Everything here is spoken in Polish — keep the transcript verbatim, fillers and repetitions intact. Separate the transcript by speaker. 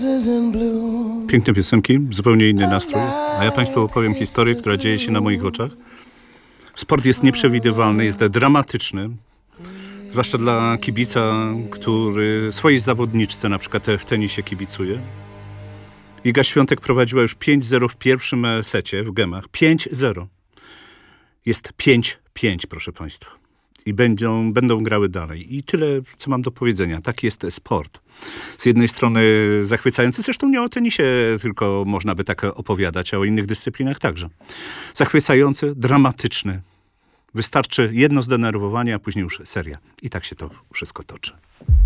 Speaker 1: roses in bloom.
Speaker 2: Piękne piosenki, zupełnie inny nastrój. A ja Państwu opowiem historię, która dzieje się na moich oczach. Sport jest nieprzewidywalny, jest dramatyczny. Zwłaszcza dla kibica, który swojej zawodniczce na przykład w tenisie kibicuje. Iga Świątek prowadziła już pięć zero w pierwszym secie w gemach. pięć zero. Jest pięć pięć, proszę Państwa. I będą, będą grały dalej. I tyle, co mam do powiedzenia. Tak jest sport. Z jednej strony zachwycający, zresztą nie o tenisie tylko można by tak opowiadać, a o innych dyscyplinach także. Zachwycający, dramatyczny. Wystarczy jedno zdenerwowanie, a później już seria. I tak się to wszystko toczy.